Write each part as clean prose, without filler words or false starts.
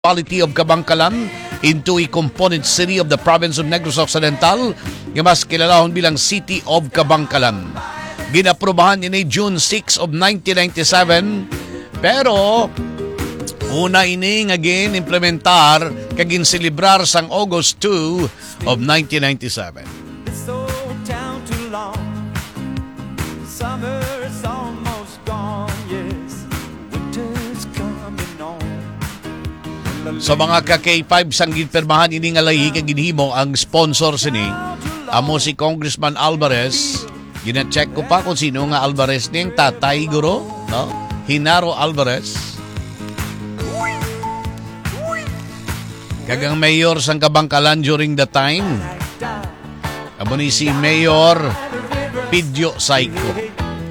municipality of Kabangkalan into a component city of the province of Negros Occidental, nga mas kilalahon bilang City of Kabangkalan. Ginaprubahan ini June 6 of 1997, pero una ini nga implementar kagin celebrar sang August 2 of 1997. So mga ka-K5 sang ginpermahan ini nga lahi kag ginhimo ang sponsor sini amo si Congressman Alvarez. Gina-check ko pa kung sino nga Alvarez ning tatay guro, no? Hinaro Alvarez. Kagang mayor sang Kabangkalan during the time. Amo ni si Mayor Pidyo Saiko.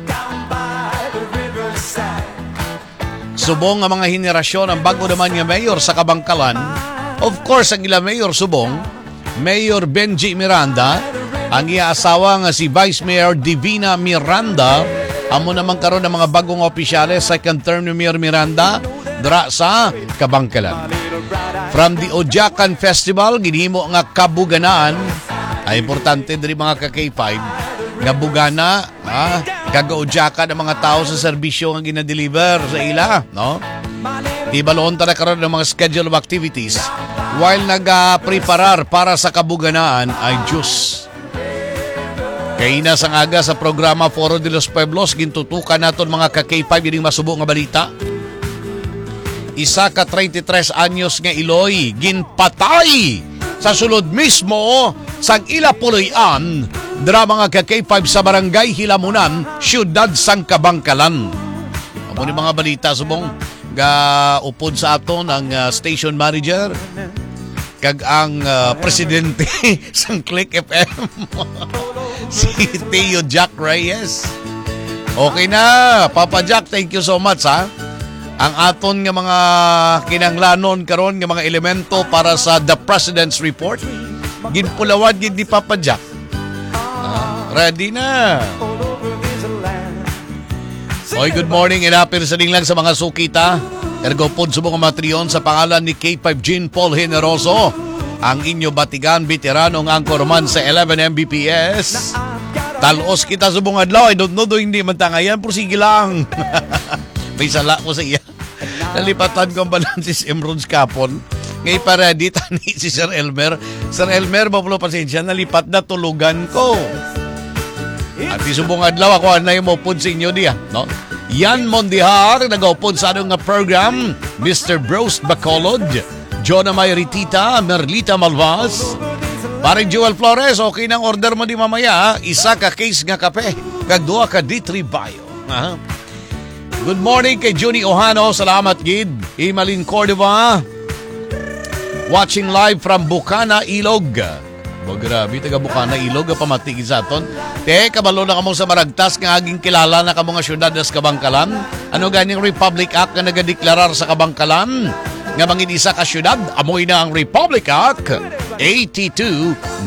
Subong ang mga henerasyon ang bago naman nga mayor sa Kabangkalan. Of course, ang ila mayor subong, Mayor Benji Miranda, ang iya asawa nga si Vice Mayor Divina Miranda, amo naman karon ng mga bagong opisyales, second term ni Mayor Miranda, dra sa Kabangkalan. From the Ojakan Festival, ginhimo nga kabuganaan, ay importante diri mga ka-K5, nga bugana, kagaudyakan ang mga tao sa serbisyo nga ginadeliver sa ila, no? Di balon ta na karon ng mga schedule of activities while nag-preparar para sa kabuganaan ay Diyos. Kaya na sang aga sa programa Foro de los Pueblos, gintutukan naton mga ka-K5 ining masubo nga balita. Isa ka 33 anyos nga Iloy ginpatay sa sulod mismo sang ila puloy-an dra mga ka-K5 sa barangay Hilamunan, siyudad sang Kabangkalan. Amo ni mga balita subong ga upod sa aton ang station manager kag ang presidente sang Click FM si Teo Jack Reyes. Okay na, Papa Jack, thank you so much ha. Ang aton nga mga kinanglanon karon nga mga elemento para sa The President's Report ginpulawad gid ni Papa Jack. Ready na. Oy, good morning. Inapir sa lang sa mga sukita. Ergo pod subong mga matriyon sa pangalan ni K5 Jean Paul Generoso, ang inyo batigan veteranong anchorman sa 11 Mbps. Talos kita subong adlaw. I don't know do hindi man tangayan, pero sige lang. May sala ko sa iya. Nalipatan ko ang balansis Emrons kapon. Ngay para di tani si Sir Elmer. Sir Elmer, mapulo pasensya, nalipat na tulugan ko. At isubong adlaw ako na yung maupod sa inyo diya, no? Yan Mondihar, nag-upod sa anong program, Mr. Brost Bacolod, Jonah Mayritita, Merlita Malvas, paring Joel Flores, okay nang order mo di mamaya, isa ka case nga kape, kagdua ka D3 Bio. Good morning kay Juni Ohano, salamat gid. Imalin Cordova, watching live from Bukana, Ilog. Grabe, taga Bukana, Ilog, pamatigid sa aton. Kabalo na kamo sa Maragtas, nga aging kilala na kamo nga syudad sa Kabangkalan. Ano ganyang Republic Act na nagadeklarar sa Kabangkalan? Nga mangin isa ka syudad, amoy na ang Republic Act 8297.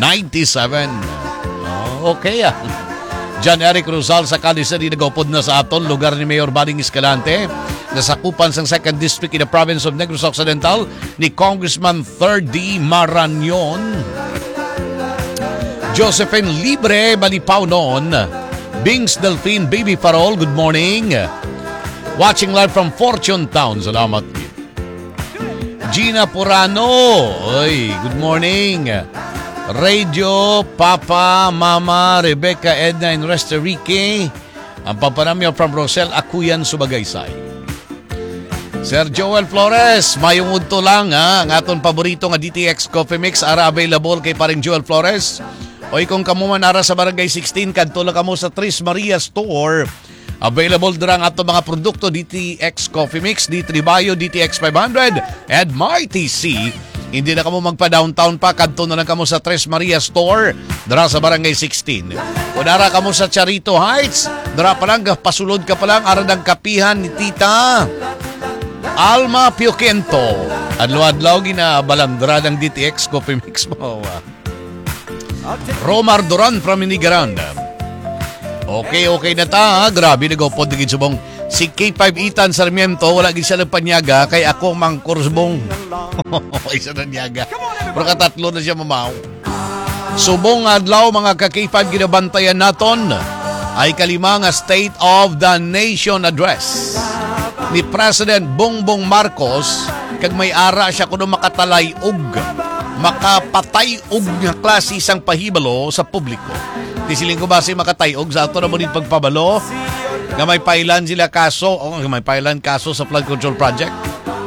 Okay John Eric Rosal sa Calisa di nagupod na sa aton, lugar ni Mayor Baling Escalante. Nasakupan sang 2nd District in the province of Negros Occidental ni Congressman 3rd D. Marañon. Josephine Libre Balipaw noon. Bings Delphine Baby Farol, good morning. Watching live from Fortune Town, salamat. Gina Purano, oy, good morning. Radio, Papa, Mama, Rebecca, Edna, and Resta Rique. Ang pamparamyo from Rosel Akuyan, Subagaysay. Sir Joel Flores, mayong udto lang ang aton paborito nga DTX Coffee Mix ara available kay paring Joel Flores. Oy, kung kamo man ara sa Barangay 16, kadto lang kamo sa Tres Maria Store. Available dira ang ato mga produkto DTX Coffee Mix, D3 Bio, DTX 500, and MyTC. Hindi na kamo magpa-downtown pa, kadto na lang kamo sa Tres Maria Store, dira sa Barangay 16. Kung ara kamo sa Charito Heights, dira pa lang, pasulod ka pa lang, ara ng kapihan ni Tita Alma Pioquento. Adlaw-adlaw ginabalandra ng DTX Coffee Mix mo. Romar Duran from Inigaran. Okay na ta. Grabe, nag-upod digit subong Si K5 Ethan Sarmiento, wala gid siya nagpanyaga kay ako mang kursbong. Isa na niyaga. Pero katatlo na siya mamaw. Subong adlaw mga ka-K5 ginabantayan naton ay kalima nga State of the Nation Address ni President Bongbong Marcos kag may ara siya kuno makatalay og makapatay og nga klase isang pahibalo sa publiko. Di siling ko base makatayog sa ato na mo din pagpabalo nga may pailan sila kaso o nga may pailan kaso sa flood control project.